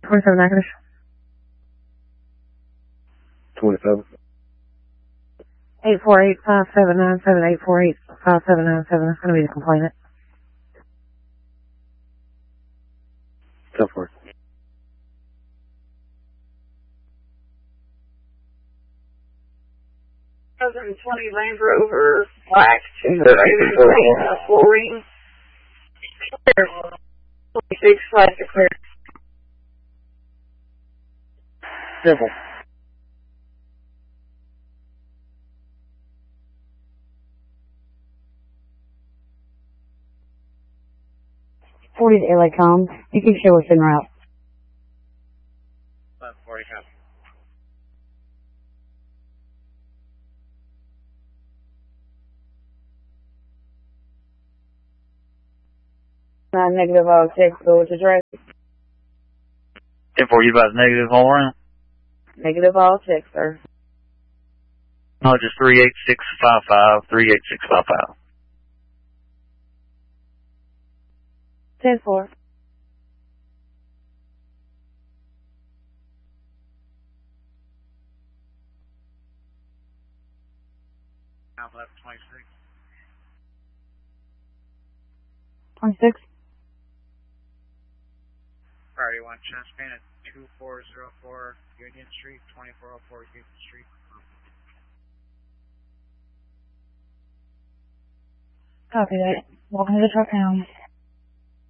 27 negative. 27. 848-5797, 848-5797. That's going to be the complainant. 10-4. Land Rover, black, flooring. Clear. 26, flash to clear. Simple. .40 to LA Com. You can show us en route. 40 copy. Negative all text, so what's address? 10-4, you advise negative all around? Negative all text, sir. No, just 38655, 38655. 10-4. Now left 26. 26. Priority 1, chest span at 2404 Union Street, 2404 Union Street. Copy that. Welcome to the truck now.